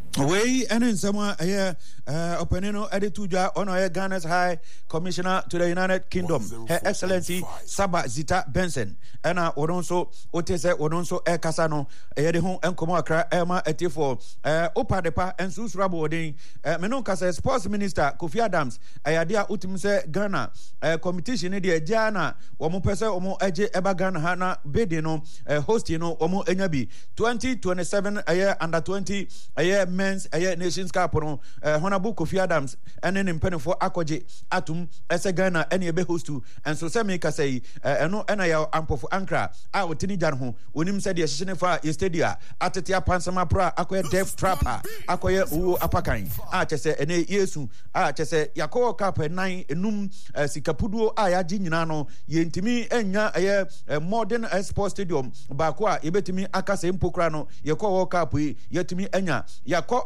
We and in someone Openino Editudja on Ghana's High Commissioner to the United Kingdom, Her Excellency Saba Zita Benson, Anna Odonso, Otese Odonso E Casano, Edihon and Comakra, Emma Etifo, Opa Depa, and Sus Raboding, Menonca Sports Minister Kofi Adams, Ayadia Utimse Ghana, competition in the Jana, Omo Pesa, Omo Eje Ebagan Hana, Bedino, Hostino, Omo Enyabi, 2027 a year under 20 a year men's a year nations cup on Honorable Kofi Adams and then in penny for Akoje Atum as a Ghana any be host to and so some make say no NIL ampo for Ankara I would tini janho when him said the assistant for Estadia Atatia Pansama Pra Akoya Dev Trapper Akoya Uwo Apakan Chese ene Yesu Chese Yako Cup 9 enum Sikapudu Aya Jinano Yentimi Enya a modern sports stadium Bakwa Yebetimi Akase Mpokrano Yako Cup Yetimi Enya Yako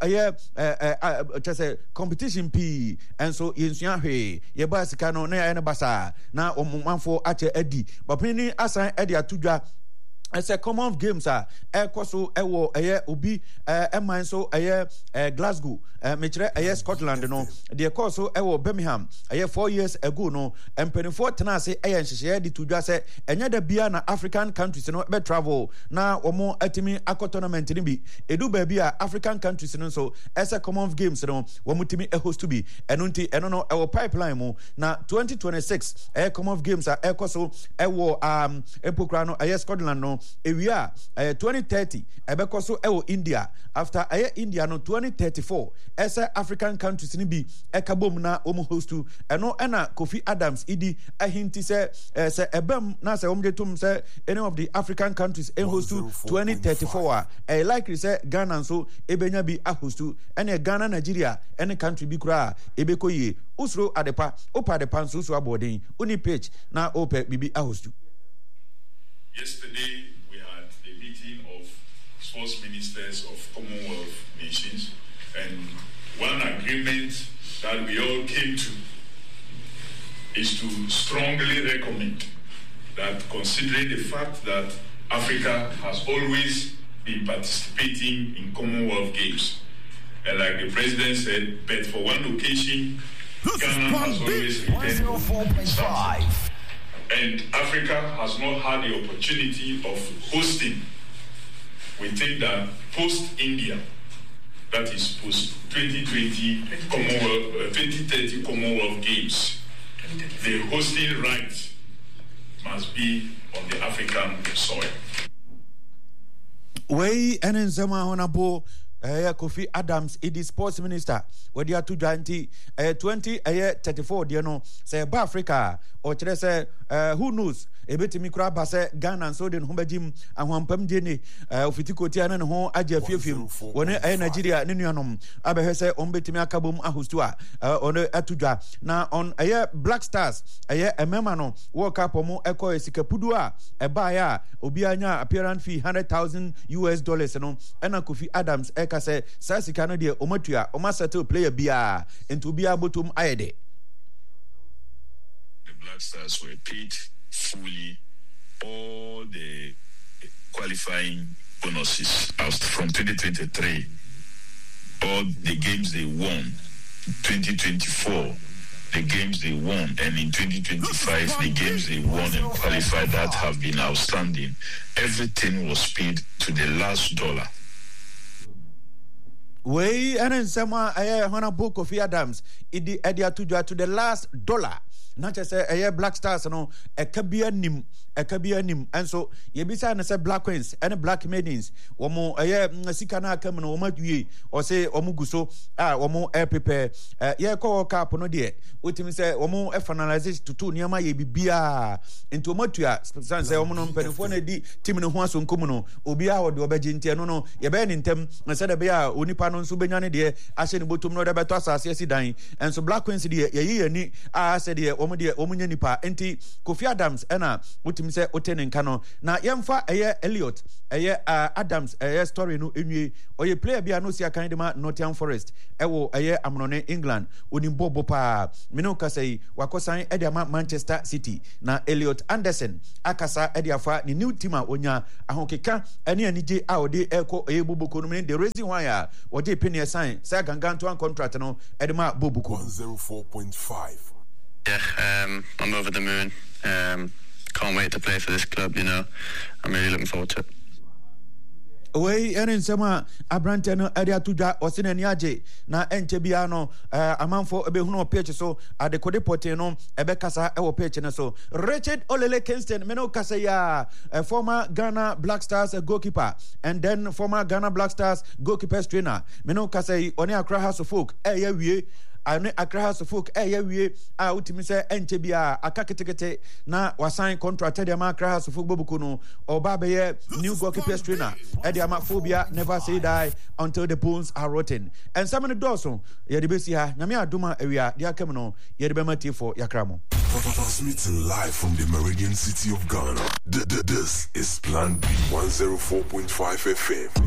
a competition P and so Yensua He Yebasikano Ne Basa na Omanfo Ache Eddie Bapini Asan Eddie Atuja as a common games Ekoso Ewo Obi Emine so Glasgow Metre Scotland no the Ekoso Ewo Birmingham 4 years ago no and 24 tenase share di to just enya da bia na African countries no be travel na omo atimi tournament ni bi edu ba bia African countries no so as a common games no omo timi host to be eno nti eno no ewo pipeline mu na 2026 common games Ekoso Ewo Epokra no Scotland no ewia 2030 ebekoso ewo India after India no 2034 esa African countries ni bi ekabom na omo host to eno na Kofi Adams idi ahinti se ebam na se omjetum se any of the African countries en host to 2034 likely say Ghana so ebenya bi a host to ene Ghana Nigeria any country bi kura ebekoye usro adepa opa adepa so so aboden oni page na ope bibi a host to. Yesterday, we had a meeting of sports ministers of Commonwealth nations, and one agreement that we all came to is to strongly recommend that, considering the fact that Africa has always been participating in Commonwealth Games, and like the president said, but for one occasion, Ghana has always returned something. And Africa has not had the opportunity of hosting. We think that post-India, that is post-2020 Commonwealth, 2030 Commonwealth Games, the hosting rights must be on the African soil. Way and in Zama Honorable Kofi Adams, the sports minister, where they are 2034, you know, say Africa, or say, who knows, a bit mikra base Ghana and so then Humbajim and Wampam Jenny, Ufitikotian and Hon Aja Fium, when Nigeria, Ninianum, Abahese, Ombetimia Kabum Ahustua, on Atuja. Now on a Black Stars, a memano, walk up on Echo Sikapudua, a buyer, Obianya, appearance fee $100,000 and a Kofi Adams, Ekase, Sasikano de Omotua, Omasato player Bia, and to be able to Aide. The Black Stars were paid fully all the qualifying bonuses from 2023, all the games they won, 2024, the games they won, and in 2025, the games they won and qualified that have been outstanding. Everything was paid to the last dollar. Way and in some Honorable Kofi Adams, it the idea to the last dollar. Not just a Black Stars, no, a Kabia Nim, and so you be saying say Black Queens and Black Maidens, or more a Sikana Kaman or Madu, or say Omuguso, or more air prepare, call cap no dear, with him say, or more finalization to 2 near my Bia into Motua, San say Omonum Penifone di Timino Huasun Kumuno, Ubia or Dobajintiano, Yaben in Tem, and said a Bia, Unipanon Subenani dear, Ashen Botum no Debatasa, Sessi dying, and so Black Queens dear, ye ni, I said, omunya nipa enti Kofi Adams ena wotimi se otene nka no na yemfa Elliot Adams story no enwie oye player bia no sia kan de ma Nottingham Forest ewo Amnone England onimbo bopa mino kasai wakosan ediama Manchester City na Elliot Anderson akasa ediafa ni new team a onya ahokeka ene anije a ode eko ebubuko no the reason why a ode penny sign say ganganto an contract no edema bobuko 104.5. Yeah, I'm over the moon. Can't wait to play for this club, you know. I'm really looking forward to it. Away ene nsema abrante no area tudwa osene ni age na enche bia no amanfo ebehunu opech so adekode pote no ebekasa ewo pech ne so Richard Olele Kingston meno kasa ya former Ghana Black Stars goalkeeper and then former Ghana Black Stars goalkeepers trainer meno kasa oni Accra House of Folk wie ane Accra House of Folk wie a utimi se enche bia akaketekete na wasign contract de ma Accra House of Folk bobuku no oba be ye new goalkeepers trainer e de amaphobia never say die until the bones are rotten and some of the doors ye de besi ha nyame adoma awia de akam no ye de be mati for yakramo Transmitting live from the Meridian city of Ghana. This is Plan B 104.5 FM.